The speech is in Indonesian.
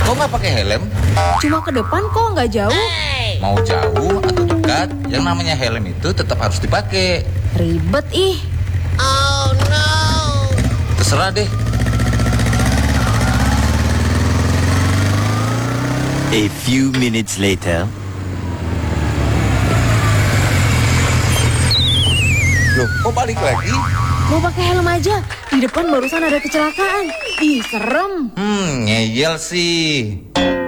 Kok nggak pakai helm? Cuma ke depan kok, nggak jauh. Mau jauh atau dekat, yang namanya helm itu tetap harus dipakai. Ribet ih. Oh no. Terserah deh. A few minutes later. Loh, kok balik lagi? Mau pakai helm aja. Di depan barusan ada kecelakaan. Ih, serem. Ngeyel sih.